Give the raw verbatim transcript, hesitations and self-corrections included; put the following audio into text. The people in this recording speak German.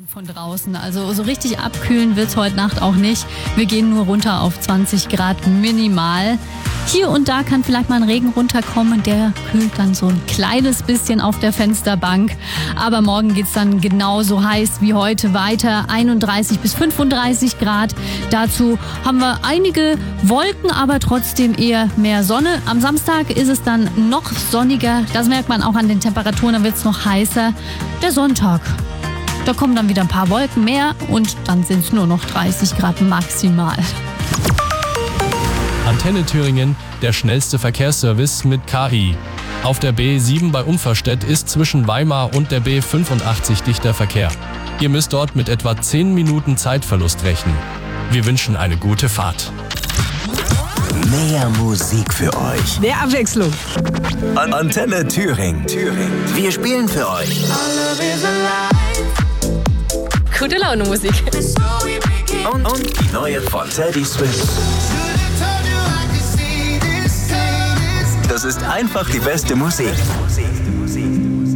Von draußen. Also so richtig abkühlen wird es heute Nacht auch nicht. Wir gehen nur runter auf zwanzig Grad minimal. Hier und da kann vielleicht mal ein Regen runterkommen. Der kühlt dann so ein kleines bisschen auf der Fensterbank. Aber morgen geht es dann genauso heiß wie heute weiter. einunddreißig bis fünfunddreißig Grad. Dazu haben wir einige Wolken, aber trotzdem eher mehr Sonne. Am Samstag ist es dann noch sonniger. Das merkt man auch an den Temperaturen. Dann wird es noch heißer. Der Sonntag. Da kommen dann wieder ein paar Wolken mehr und dann sind es nur noch dreißig Grad maximal. Antenne Thüringen, der schnellste Verkehrsservice mit K I. Auf der B sieben bei Umferstedt ist zwischen Weimar und der B fünfundachtzig dichter Verkehr. Ihr müsst dort mit etwa zehn Minuten Zeitverlust rechnen. Wir wünschen eine gute Fahrt. Mehr Musik für euch. Mehr Abwechslung. An Antenne Thüringen. Thüringen. Wir spielen für euch. Gute Laune Musik. Und, und die neue von Teddy Swims. Das ist einfach die beste Musik.